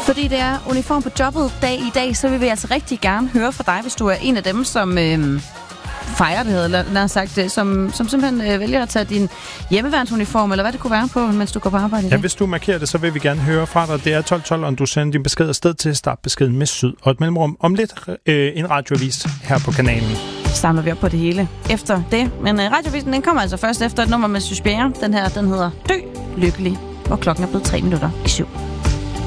Fordi det er uniform på jobbet dag i dag, så vil vi altså rigtig gerne høre fra dig, hvis du er en af dem, som fejrer det, eller lad os sagt det, som simpelthen vælger at tage din hjemmeværnsuniform, eller hvad det kunne være på, mens du går på arbejde i dag. Ja, hvis du markerer det, så vil vi gerne høre fra dig. Det er 1212, og du sender din besked afsted til startbeskeden med syd og et mellemrum. Om lidt en radioavis her på kanalen. Samler vi op på det hele efter det. Men radiovisen, den kommer altså først efter et nummer med Sys Bjerre. Den her, den hedder Dø Lykkelig, hvor klokken er blevet 7:03.